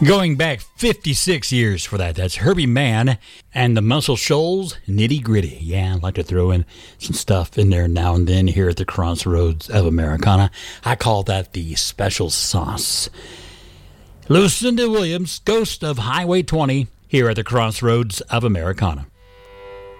Going back 56 years for that. That's Herbie Mann and the Muscle Shoals Nitty Gritty. Yeah, I'd like to throw in some stuff in there now and then here at the Crossroads of Americana. I call that the special sauce. Lucinda Williams, Ghost of Highway 20, here at the Crossroads of Americana.